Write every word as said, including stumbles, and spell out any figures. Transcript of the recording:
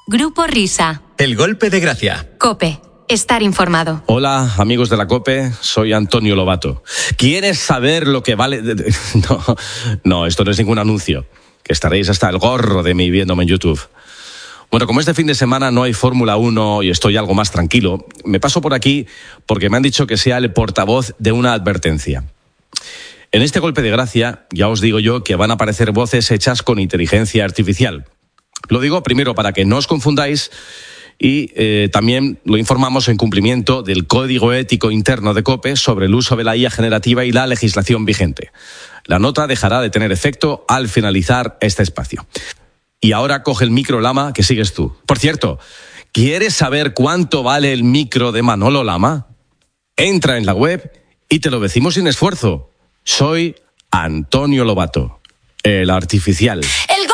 Grupo Risa. El golpe de gracia. COPE. Estar informado. Hola, amigos de la COPE, soy Antonio Lobato. ¿Quieres saber lo que vale...? No, no, esto no es ningún anuncio, que estaréis hasta el gorro de mí viéndome en YouTube. Bueno, como este fin de semana no hay Fórmula uno y estoy algo más tranquilo, me paso por aquí porque me han dicho que sea el portavoz de una advertencia. En este golpe de gracia, ya os digo yo que van a aparecer voces hechas con inteligencia artificial. Lo digo primero para que no os confundáis y eh, también lo informamos en cumplimiento del Código Ético Interno de COPE sobre el uso de la I A generativa y la legislación vigente. La nota dejará de tener efecto al finalizar este espacio. Y ahora coge el micro, Lama, que sigues tú. Por cierto, ¿quieres saber cuánto vale el micro de Manolo Lama? Entra en la web y te lo decimos sin esfuerzo. Soy Antonio Lobato, el artificial. El